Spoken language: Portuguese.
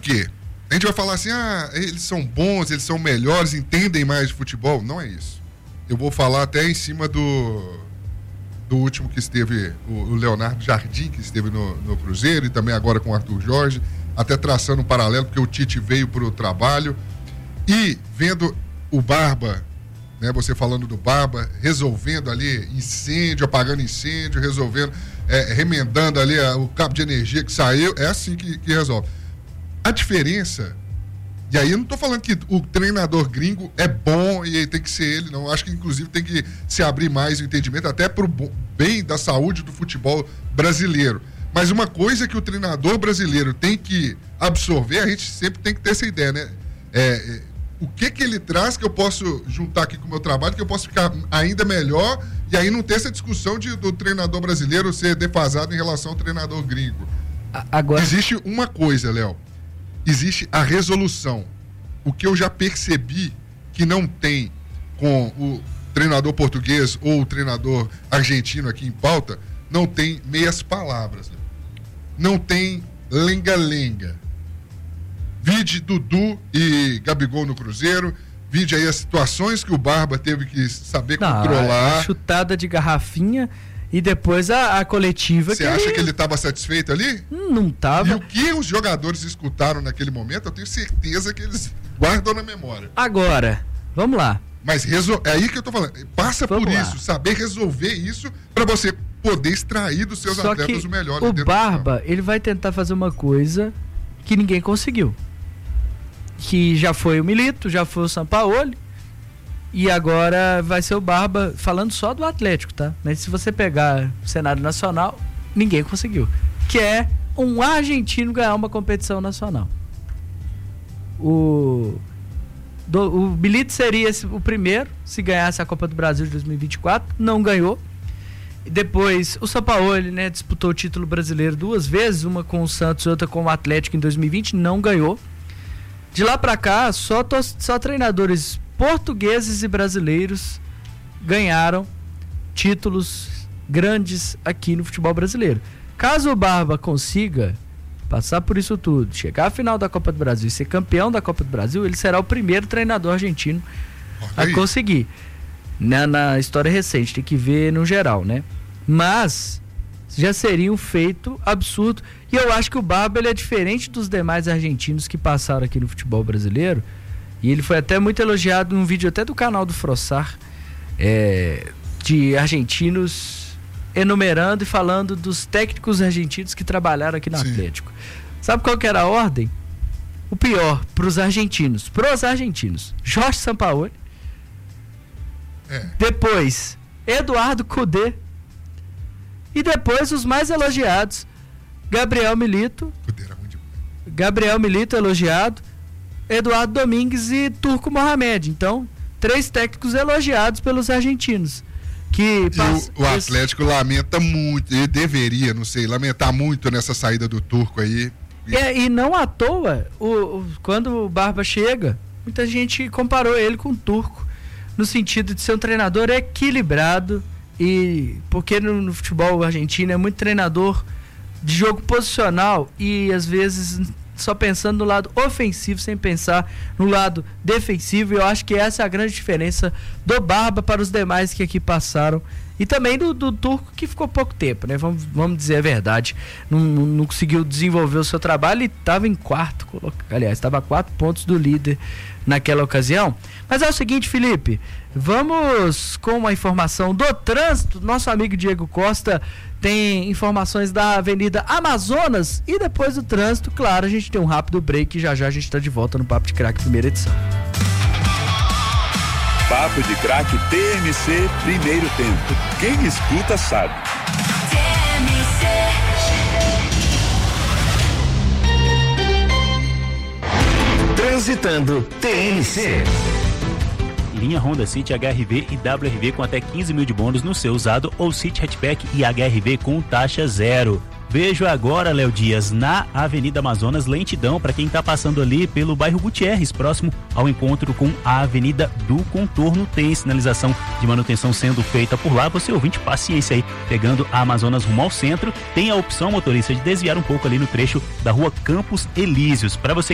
quê? A gente vai falar assim, eles são bons, eles são melhores, entendem mais de futebol. Não é isso. Eu vou falar até em cima do último que esteve, o Leonardo Jardim, que esteve no Cruzeiro, e também agora com o Arthur Jorge, até traçando um paralelo, porque o Tite veio para o trabalho, e vendo o Barba, né, você falando do Barba, resolvendo ali incêndio, apagando incêndio, resolvendo, remendando ali o cabo de energia que saiu, é assim que resolve. A diferença, e aí eu não estou falando que o treinador gringo é bom e tem que ser ele, não. Acho que inclusive tem que se abrir mais o entendimento, até para o bem da saúde do futebol brasileiro. Mas uma coisa que o treinador brasileiro tem que absorver, a gente sempre tem que ter essa ideia, né? O que ele traz que eu posso juntar aqui com o meu trabalho, que eu posso ficar ainda melhor, e aí não ter essa discussão do treinador brasileiro ser defasado em relação ao treinador gringo. Agora... Existe uma coisa, Léo. Existe a resolução. O que eu já percebi que não tem com o treinador português ou o treinador argentino aqui em pauta, não tem meias palavras. Não tem lenga-lenga. Vide Dudu e Gabigol no Cruzeiro, vide aí as situações que o Barba teve que saber controlar. A chutada de garrafinha e depois a coletiva. Você acha que ele estava satisfeito ali? Não estava. E o que os jogadores escutaram naquele momento, eu tenho certeza que eles guardam na memória. Agora, vamos lá. Mas é aí que eu tô falando. Passa Vamos por lá. isso, saber resolver isso para você poder extrair dos seus Só atletas que o melhor. O Barba, ele vai tentar fazer uma coisa que ninguém conseguiu. Que já foi o Milito, já foi o Sampaoli, e agora vai ser o Barba, falando só do Atlético, tá? Mas se você pegar o cenário nacional, ninguém conseguiu. Que é um argentino ganhar uma competição nacional. O Milito seria o primeiro, se ganhasse a Copa do Brasil de 2024, não ganhou. E depois o Sampaoli, né, disputou o título brasileiro 2 vezes, uma com o Santos e outra com o Atlético em 2020, não ganhou. De lá pra cá, só treinadores portugueses e brasileiros ganharam títulos grandes aqui no futebol brasileiro. Caso o Barba consiga passar por isso tudo, chegar à final da Copa do Brasil e ser campeão da Copa do Brasil, ele será o primeiro treinador argentino a conseguir. Na história recente, tem que ver no geral, né? Mas já seria um feito absurdo. E eu acho que o Barba, ele é diferente dos demais argentinos que passaram aqui no futebol brasileiro. E ele foi até muito elogiado num vídeo até do canal do Frossar, de argentinos enumerando e falando dos técnicos argentinos que trabalharam aqui no Atlético. Sabe qual que era a ordem? O pior pros argentinos. Jorge Sampaoli. Depois, Eduardo Cudê. E depois os mais elogiados, Gabriel Milito, elogiado, Eduardo Domingues e Turco Mohamed. Então, 3 técnicos elogiados pelos argentinos. O Atlético lamenta muito, ele deveria, não sei, lamentar muito nessa saída do Turco aí. E não à toa, quando o Barba chega, muita gente comparou ele com o Turco, no sentido de ser um treinador equilibrado. E porque no futebol argentino é muito treinador de jogo posicional e às vezes só pensando no lado ofensivo sem pensar no lado defensivo, e eu acho que essa é a grande diferença do Barba para os demais que aqui passaram, e também do Turco, que ficou pouco tempo, né? Vamos dizer a verdade, não conseguiu desenvolver o seu trabalho e estava em quarto, aliás, estava a 4 pontos do líder naquela ocasião. Mas é o seguinte, Felipe, vamos com uma informação do trânsito. Nosso amigo Diego Costa tem informações da Avenida Amazonas, e depois do trânsito, claro, a gente tem um rápido break e já a gente está de volta no Papo de Craque, primeira edição. Papo de Craque TMC, primeiro tempo. Quem escuta sabe. Transitando TMC. Linha Honda City, HRV e WRV com até 15 mil de bônus no seu usado, ou City Hatchback e HRV com taxa 0. Vejo agora, Léo Dias, na Avenida Amazonas, lentidão para quem está passando ali pelo bairro Gutierrez, próximo ao encontro com a Avenida do Contorno. Tem sinalização de manutenção sendo feita por lá. Você, ouvinte, paciência aí, pegando a Amazonas rumo ao centro. Tem a opção, motorista, de desviar um pouco ali no trecho da rua Campos Elíseos. Para você